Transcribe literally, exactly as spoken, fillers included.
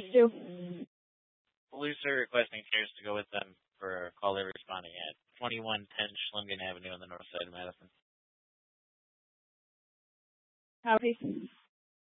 to? Police are requesting chairs to go with them for a call they're responding at twenty-one ten Schlingen Avenue on the north side of Madison. Copy.